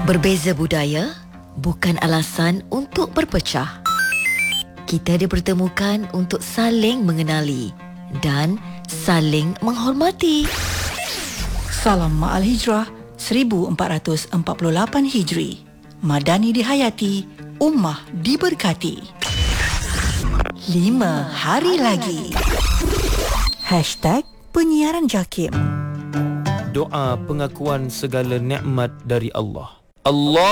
Berbeza budaya bukan alasan untuk berpecah. Kita dipertemukan untuk saling mengenali dan saling menghormati. Salam Ma'al Hijrah 1448 Hijri. Madani dihayati, ummah diberkati. 5 hari lagi. #Penyiaran JAKIM. Doa pengakuan segala nikmat dari Allah. Allah